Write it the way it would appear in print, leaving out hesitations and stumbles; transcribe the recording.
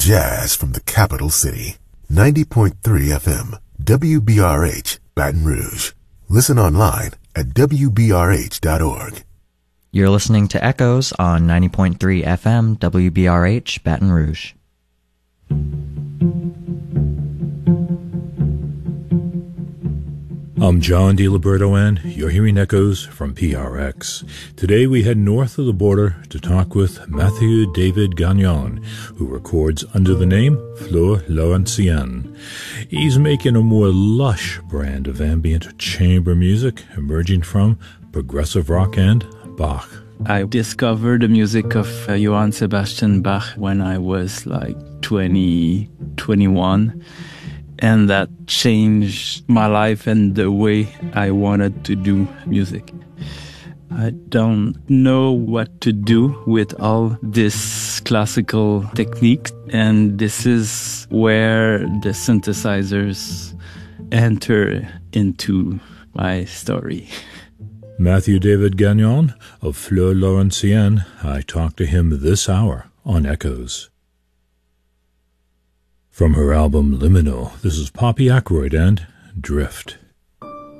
jazz from the capital city. 90.3 FM, WBRH, Baton Rouge. Listen online at WBRH.org. You're listening to Echoes on 90.3 FM, WBRH, Baton Rouge. I'm John DiLiberto, and you're hearing Echoes from PRX. Today we head north of the border to talk with Mathieu David Gagnon, who records under the name Fleur Laurentienne. He's making a more lush brand of ambient chamber music, emerging from progressive rock and Bach. I discovered the music of Johann Sebastian Bach when I was like 20, 21. And that changed my life and the way I wanted to do music. I don't know what to do with all this classical technique, and this is where the synthesizers enter into my story. Mathieu David Gagnon of Fleur Laurentienne. I talked to him this hour on Echoes. From her album Liminal, this is Poppy Ackroyd and Drift.